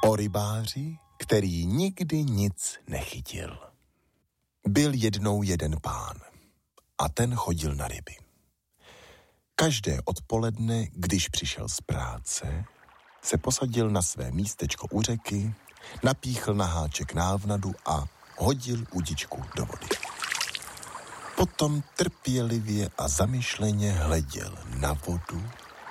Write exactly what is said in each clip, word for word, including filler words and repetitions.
O rybáři, který nikdy nic nechytil. Byl jednou jeden pán a ten chodil na ryby. Každé odpoledne, když přišel z práce, se posadil na své místečko u řeky, napíchl na háček návnadu a hodil udičku do vody. Potom trpělivě a zamyšleně hleděl na vodu,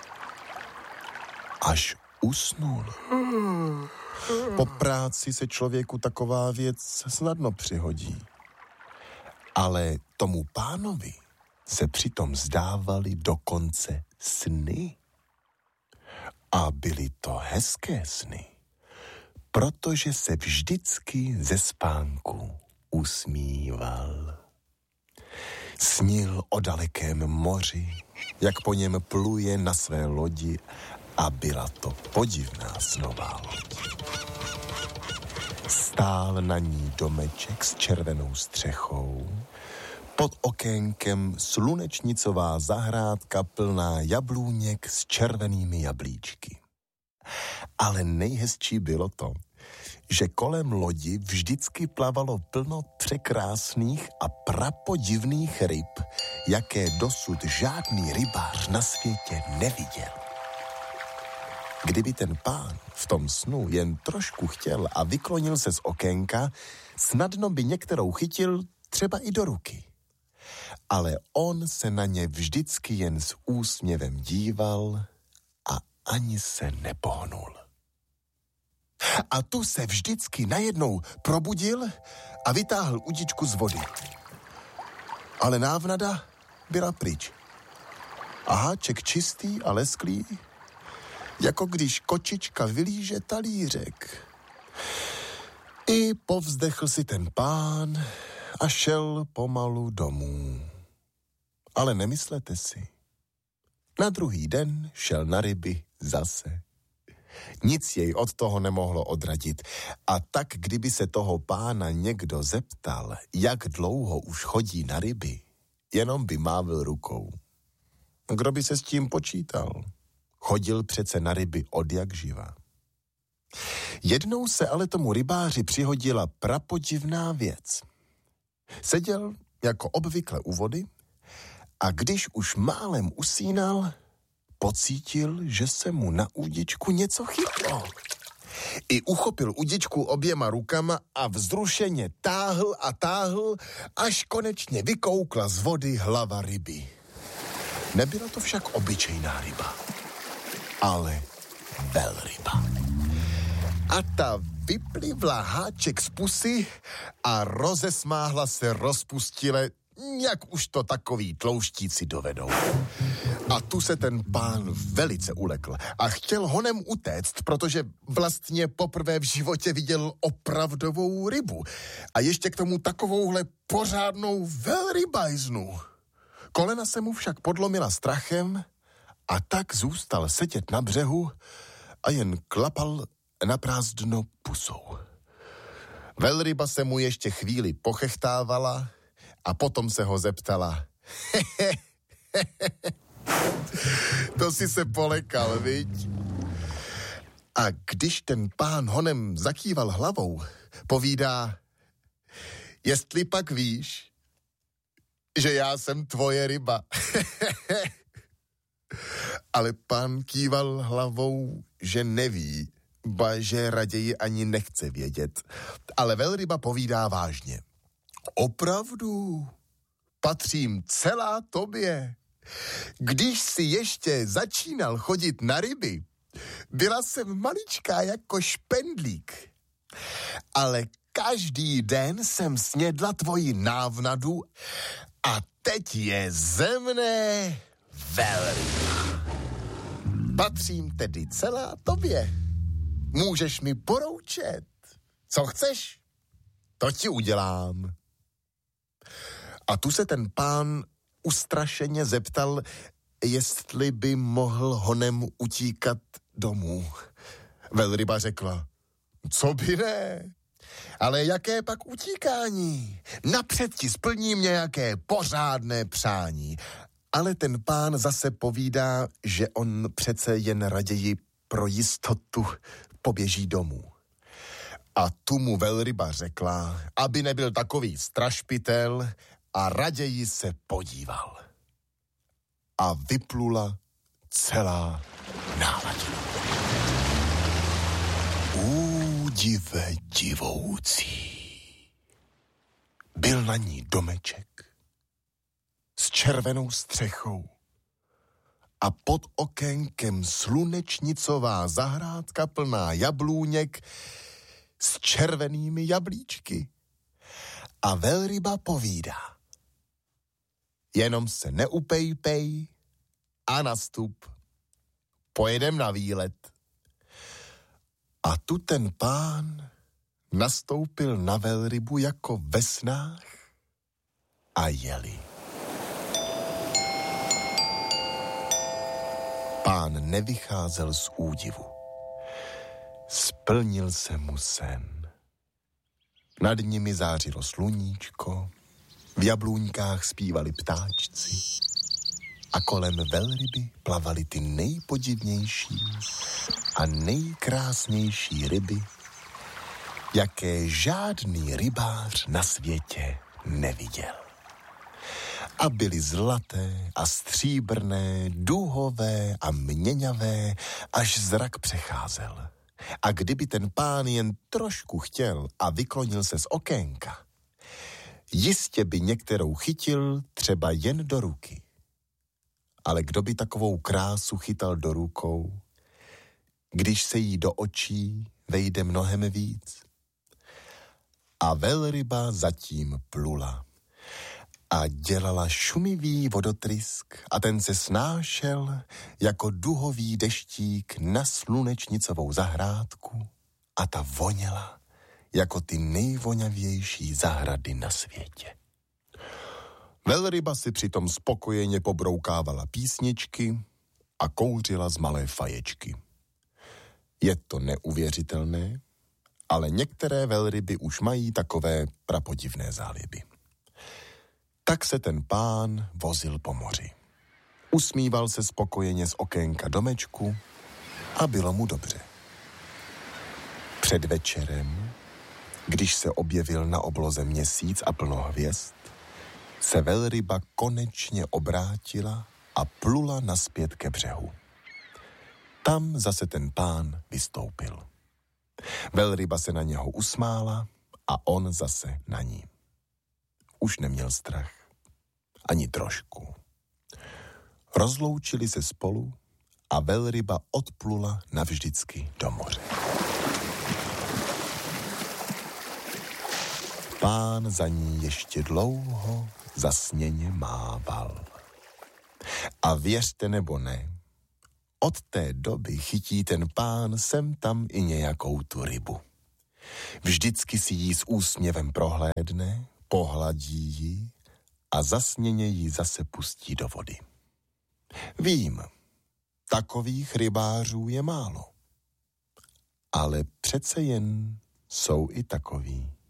až usnul. Po práci se člověku taková věc snadno přihodí. Ale tomu pánovi se přitom zdávaly dokonce sny. A byly to hezké sny, protože se vždycky ze spánku usmíval. Snil o dalekém moři, jak po něm pluje na své lodi, a byla to podivná snová loď. Stál na ní domeček s červenou střechou, pod okénkem slunečnicová zahrádka plná jablůněk s červenými jablíčky. Ale nejhezčí bylo to, že kolem lodi vždycky plavalo plno překrásných a prapodivných ryb, jaké dosud žádný rybář na světě neviděl. Kdyby ten pán v tom snu jen trošku chtěl a vyklonil se z okénka, snadno by některou chytil třeba i do ruky. Ale on se na ně vždycky jen s úsměvem díval a ani se nepohnul. A tu se vždycky najednou probudil a vytáhl udičku z vody. Ale návnada byla pryč. A háček čistý a lesklý, jako když kočička vylíže talířek. I povzdechl si ten pán a šel pomalu domů. Ale nemyslete si, na druhý den šel na ryby zase. Nic jej od toho nemohlo odradit. A tak, kdyby se toho pána někdo zeptal, jak dlouho už chodí na ryby, jenom by mávil rukou. Kdo by se s tím počítal? Chodil přece na ryby od jak živa. Jednou se ale tomu rybáři přihodila prapodivná věc. Seděl jako obvykle u vody a když už málem usínal, pocítil, že se mu na údičku něco chytlo. I uchopil udičku oběma rukama a vzrušeně táhl a táhl, až konečně vykoukla z vody hlava ryby. Nebyla to však obyčejná ryba, ale velryba. A ta vyplivla háček z pusy a rozesmáhla se rozpustile, jak už to takový tlouštíci dovedou. A tu se ten pán velice ulekl a chtěl honem utéct, protože vlastně poprvé v životě viděl opravdovou rybu. A ještě k tomu takovouhle pořádnou velrybajznu. Kolena se mu však podlomila strachem a tak zůstal sedět na břehu a jen klapal na prázdno pusou. Velryba se mu ještě chvíli pochechtávala a potom se ho zeptala. To si se polekal, viď? A když ten pán honem zakýval hlavou, povídá, jestli pak víš, že já jsem tvoje ryba. Ale pán kýval hlavou, že neví, ba že raději ani nechce vědět. Ale velryba povídá vážně. Opravdu, patřím celá tobě. Když si ještě začínal chodit na ryby, byla jsem maličká jako špendlík. Ale každý den jsem snědla tvoji návnadu a teď je ze mne velryba. Patřím tedy celá tobě. Můžeš mi poroučet. Co chceš? To ti udělám. A tu se ten pán ustrašeně zeptal, jestli by mohl honem utíkat domů. Velryba řekla, co by ne? Ale jaké pak utíkání? Napřed ti splním nějaké pořádné přání. Ale ten pán zase povídá, že on přece jen raději pro jistotu poběží domů. A tu mu velryba řekla, aby nebyl takový strašpitel a raději se podíval. A vyplula celá náladina. Údive divoucí. Byl na ní domeček s červenou střechou a pod okénkem slunečnicová zahrádka plná jablůněk s červenými jablíčky. A velryba povídá: jenom se neupejpej a nastup. Pojedem na výlet. A tu ten pán nastoupil na velrybu jako ve snách a jeli. Pán nevycházel z údivu. Splnil se mu sen. Nad nimi zářilo sluníčko, v jablůňkách zpívali ptáčci a kolem velryby plavaly ty nejpodivnější a nejkrásnější ryby, jaké žádný rybář na světě neviděl. A byly zlaté a stříbrné, duhové a měňavé, až zrak přecházel. A kdyby ten pán jen trošku chtěl a vyklonil se z okénka, jistě by některou chytil třeba jen do ruky. Ale kdo by takovou krásu chytal do rukou, když se jí do očí vejde mnohem víc? A velryba zatím plula a dělala šumivý vodotrysk a ten se snášel jako duhový deštík na slunečnicovou zahrádku a ta voněla jako ty nejvoňavější zahrady na světě. Velryba si přitom spokojeně pobroukávala písničky a kouřila z malé faječky. Je to neuvěřitelné, ale některé velryby už mají takové prapodivné záliby. Tak se ten pán vozil po moři. Usmíval se spokojeně z okénka domečku a bylo mu dobře. Před večerem, když se objevil na obloze měsíc a plno hvězd, se velryba konečně obrátila a plula nazpět ke břehu. Tam zase ten pán vystoupil. Velryba se na něho usmála a on zase na ní. Už neměl strach. Ani trošku. Rozloučili se spolu a velryba odplula navždycky do moře. Pán za ní ještě dlouho zasněně mával. A věřte nebo ne, od té doby chytí ten pán sem tam i nějakou tu rybu. Vždycky si ji s úsměvem prohlédne, pohladí ji a zasněně ji zase pustí do vody. Vím, takových rybářů je málo, ale přece jen jsou i takoví.